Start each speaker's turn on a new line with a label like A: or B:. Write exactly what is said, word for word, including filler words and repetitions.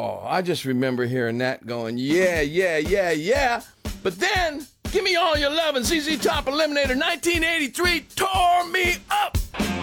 A: Oh, I just remember hearing that going, yeah, yeah, yeah, yeah. But then, Give Me All Your Love and Z Z Top Eliminator nineteen eighty-three tore me up.